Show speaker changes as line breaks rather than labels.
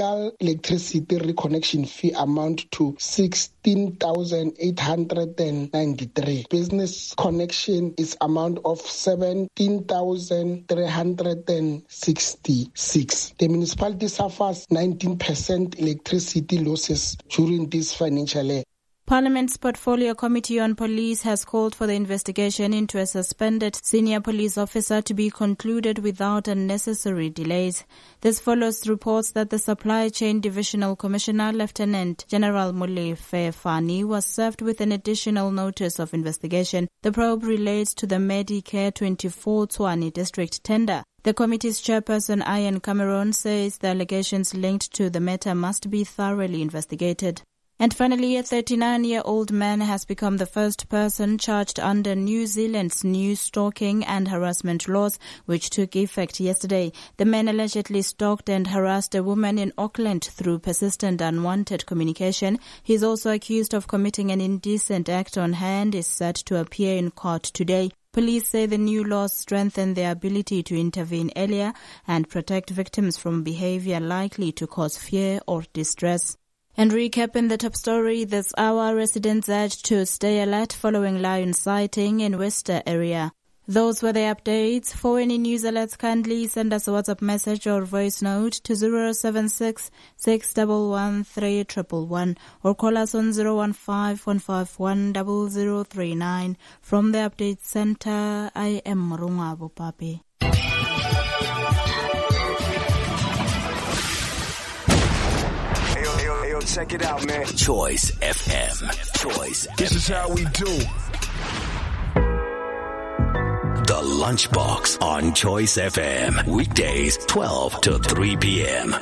typical electricity reconnection fee amount to 16,893. Business connection is amount of 17,366. The municipality suffers 19% electricity losses during this financial year.
Parliament's Portfolio Committee on Police has called for the investigation into a suspended senior police officer to be concluded without unnecessary delays. This follows reports that the Supply Chain Divisional Commissioner, Lieutenant General Molefe Fani, was served with an additional notice of investigation. The probe relates to the Medicare 24 Tshwane district tender. The committee's chairperson, Ian Cameron, says the allegations linked to the matter must be thoroughly investigated. And finally, a 39-year-old man has become the first person charged under New Zealand's new stalking and harassment laws, which took effect yesterday. The man allegedly stalked and harassed a woman in Auckland through persistent unwanted communication. He is also accused of committing an indecent act on her and is set to appear in court today. Police say the new laws strengthen their ability to intervene earlier and protect victims from behavior likely to cause fear or distress. And recapping the top story this hour, residents urged to stay alert following lion sighting in Worcester area. Those were the updates. For any news alerts, kindly send us a WhatsApp message or voice note to 076 611 3111 or call us on 015-151 0039. From the Update Center, I am Morunga Bopape.
Check it out, man.
Choice FM. Choice.
This is how we do.
The Lunchbox on Choice FM. Weekdays, 12 to 3 p.m.